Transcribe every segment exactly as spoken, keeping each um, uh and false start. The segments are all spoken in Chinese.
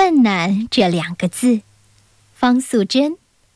困难这两个字，方素珍。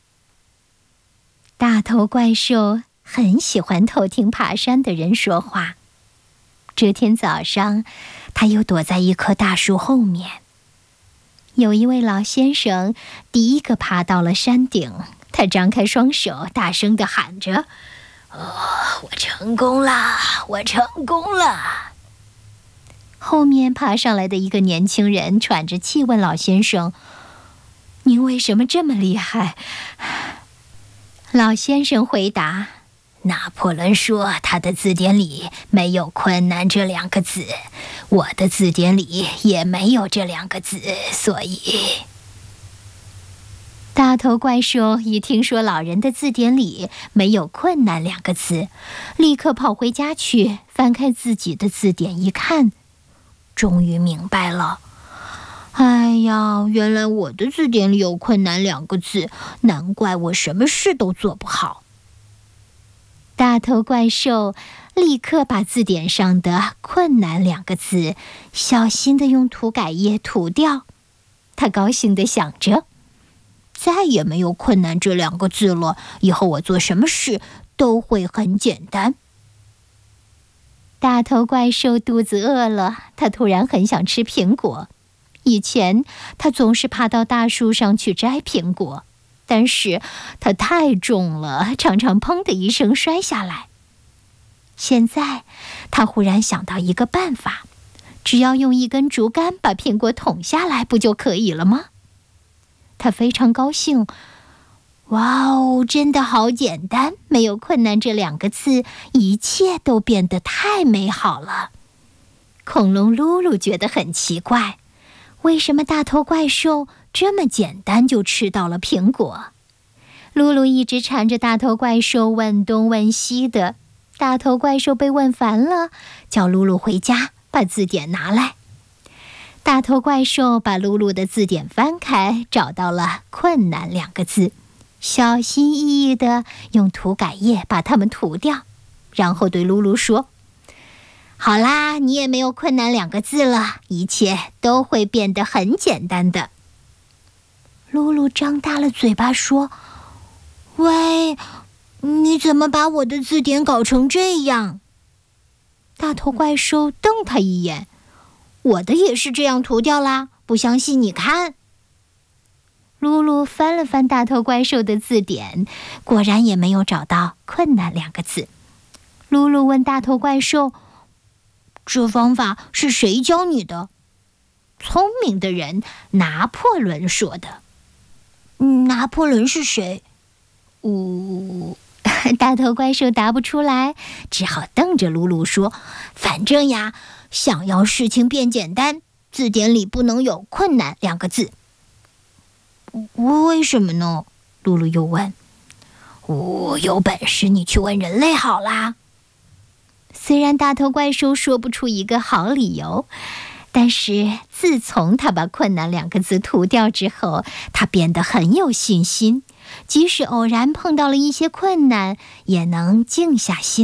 大头怪兽很喜欢偷听爬山的人说话。这天早上，他又躲在一棵大树后面。有一位老先生第一个爬到了山顶，他张开双手，大声地喊着：“哦，我成功了，我成功了！”后面爬上来的一个年轻人喘着气问老先生：“您为什么这么厉害？”老先生回答：“拿破仑说他的字典里没有困难这两个字，我的字典里也没有这两个字，所以……”大头怪兽一听说老人的字典里没有困难两个字，立刻跑回家去，翻开自己的字典一看，终于明白了。哎呀，原来我的字典里有困难两个字，难怪我什么事都做不好。大头怪兽立刻把字典上的困难两个字小心地用涂改液涂掉。他高兴地想着，再也没有困难这两个字了，以后我做什么事都会很简单。大头怪兽肚子饿了，他突然很想吃苹果。以前他总是爬到大树上去摘苹果，但是它太重了，常常砰的一声摔下来。现在他忽然想到一个办法，只要用一根竹竿把苹果捅下来，不就可以了吗？他非常高兴。哇哦，真的好简单，没有困难这两个字，一切都变得太美好了。恐龙噜噜觉得很奇怪，为什么大头怪兽这么简单就吃到了苹果？噜噜一直缠着大头怪兽问东问西的，大头怪兽被问烦了，叫噜噜回家把字典拿来。大头怪兽把噜噜的字典翻开，找到了困难两个字，小心翼翼地用涂改液把它们涂掉，然后对噜噜说：“好啦，你也没有困难两个字了，一切都会变得很简单的。”噜噜张大了嘴巴说：“喂，你怎么把我的字典搞成这样？”大头怪兽瞪他一眼：“我的也是这样涂掉啦，不相信你看。”噜噜翻了翻大头怪兽的字典，果然也没有找到困难两个字。噜噜问大头怪兽：“这方法是谁教你的？”“聪明的人，拿破仑说的。”“拿破仑是谁？”“呜、呃，大头怪兽答不出来，只好瞪着噜噜说：“反正呀，想要事情变简单，字典里不能有困难两个字。”“为什么呢？”噜噜又问。“哦，有本事你去问人类好啦。”虽然大头怪兽说不出一个好理由，但是自从他把困难两个字涂掉之后，他变得很有信心，即使偶然碰到了一些困难，也能静下心